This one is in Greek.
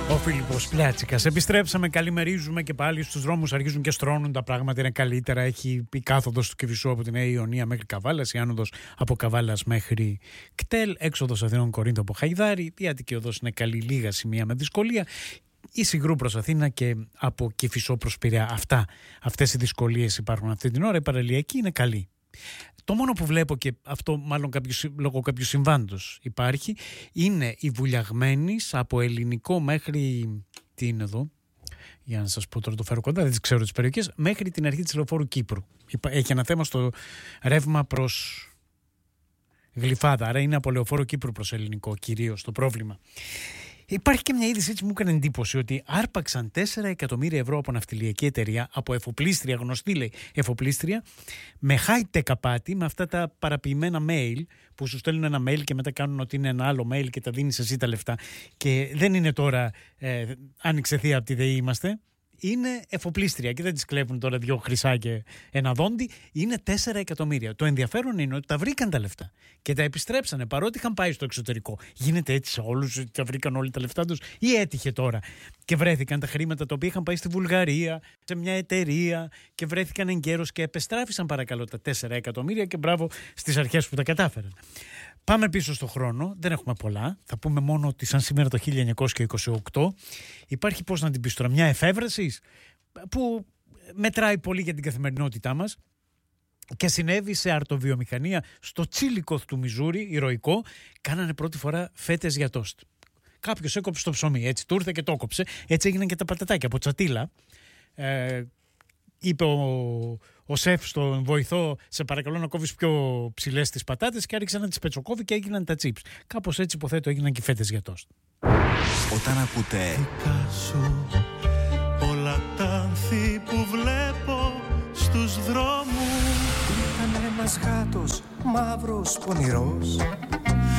Ο Φίλιππος Πλάτσικας. Επιστρέψαμε, καλημερίζουμε και πάλι στους δρόμους. Αρχίζουν και στρώνουν τα πράγματα, είναι καλύτερα. Έχει η κάθοδος του Κηφισού από τη Νέα Ιωνία μέχρι Καβάλας, η άνοδος από Καβάλας μέχρι Κτέλ, έξοδος Αθηνών Κορίνθου από Χαϊδάρη. Η Αττική οδός είναι καλή, λίγα σημεία με δυσκολία. Η Συγκρού προς Αθήνα και από Κηφισό προς Πειραιά. Αυτές οι δυσκολίες υπάρχουν αυτή την ώρα. Η παραλιακή είναι καλή. Το μόνο που βλέπω, και αυτό μάλλον λόγω κάποιου συμβάντος υπάρχει, είναι η Βουλιαγμένης από Ελληνικό μέχρι τι είναι εδώ, για να σας πω τώρα, το φέρω κοντά, δεν τις ξέρω τις περιοχές, μέχρι την αρχή της λεωφόρου Κύπρου. Έχει ένα θέμα στο ρεύμα προς Γλυφάδα, άρα είναι από λεωφόρο Κύπρου προς Ελληνικό κυρίως το πρόβλημα. Υπάρχει και μια είδηση, έτσι μου έκανε εντύπωση, ότι άρπαξαν 4 εκατομμύρια ευρώ από ναυτιλιακή εταιρεία, από εφοπλίστρια, γνωστή λέει εφοπλίστρια, με high-tech απάτη, με αυτά τα παραποιημένα mail που σου στέλνουν ένα mail και μετά κάνουν ότι είναι ένα άλλο mail και τα δίνεις εσύ τα λεφτά. Και δεν είναι τώρα άνοιξε θεία από τη ΔΕΗ είμαστε. Είναι εφοπλίστρια και δεν τις κλέβουν τώρα 2 χρυσά και ένα δόντι. Είναι 4 εκατομμύρια. Το ενδιαφέρον είναι ότι τα βρήκαν τα λεφτά και τα επιστρέψανε παρότι είχαν πάει στο εξωτερικό. Γίνεται έτσι σε όλους, τα βρήκαν όλοι τα λεφτά τους, ή έτυχε τώρα και βρέθηκαν τα χρήματα τα οποία είχαν πάει στη Βουλγαρία, σε μια εταιρεία και βρέθηκαν εγκαίρως και επεστράφησαν παρακαλώ τα 4 εκατομμύρια και μπράβο στις αρχές που τα κατάφεραν. Πάμε πίσω στο χρόνο, δεν έχουμε πολλά. Θα πούμε μόνο ότι σαν σήμερα το 1928 υπάρχει, πώς να την πεις τώρα, μια εφεύρεση που μετράει πολύ για την καθημερινότητά μας και συνέβη σε αρτοβιομηχανία στο Τσίλικοθ του Μιζούρι, ηρωικό. Κάνανε πρώτη φορά φέτες για τόστ. Κάποιος έκοψε το ψωμί, έτσι του ήρθε και το έκοψε. Έτσι έγιναν και τα πατατάκια από τσατίλα. Είπε ο σεφ στον βοηθό, σε παρακαλώ να κόβεις πιο ψηλές τις πατάτες, και άρχισε να τις πετσοκόβει και έγιναν τα τσίπς. Κάπως έτσι υποθέτω έγιναν και φέτες για τόστ. Όταν ακούτε δικά σου όλα τα άνθη που βλέπω στους δρόμους, ήταν ένας γάτος μαύρος πονηρός